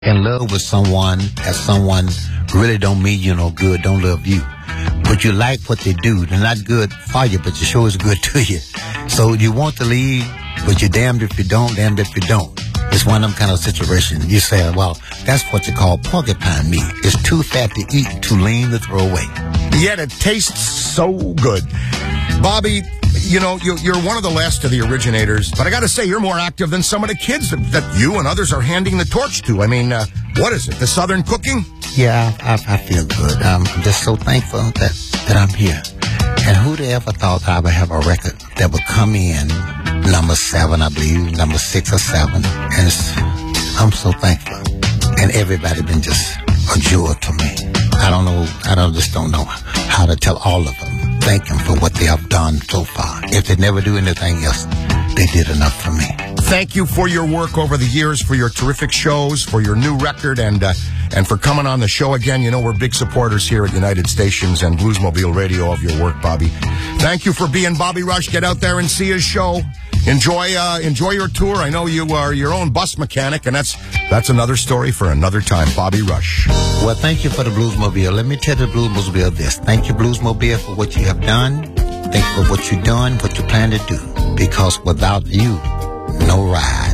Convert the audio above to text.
in love with someone as someone really don't mean you no good, don't love you. But you like what they do. They're not good for you, but you sure is good to you. So you want to leave, but you're damned if you don't, damned if you don't. It's one of them kind of situations. You say, well, that's what you call porcupine meat. It's too fat to eat, too lean to throw away. Yet it tastes so good. Bobby, you know, you're one of the last of the originators, but I got to say, you're more active than some of the kids that you and others are handing the torch to. I mean, what is it, the Southern cooking? Yeah, I feel good. I'm just so thankful that I'm here. And who'd ever thought I would have a record that would come in number 7, I believe, number 6 or 7. And I'm so thankful. And everybody been just a jewel to me. I just don't know how to tell all of them. Thank them for what they have done so far. If they never do anything else, they did enough for me. Thank you for your work over the years, for your terrific shows, for your new record, and for coming on the show again. You know, we're big supporters here at United Stations and Bluesmobile Radio of your work, Bobby. Thank you for being Bobby Rush. Get out there and see his show. Enjoy your tour. I know you are your own bus mechanic, and that's another story for another time. Bobby Rush. Well, thank you for the Bluesmobile. Let me tell the Bluesmobile this. Thank you, Bluesmobile, for what you have done. Thank you for what you're doing, what you plan to do. Because without you, no ride.